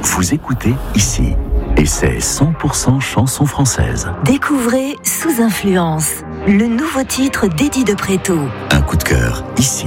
Vous écoutez ici. Et c'est 100% chanson française. Découvrez Sous Influence, le nouveau titre d'Eddie de Préto. Un coup de cœur ici.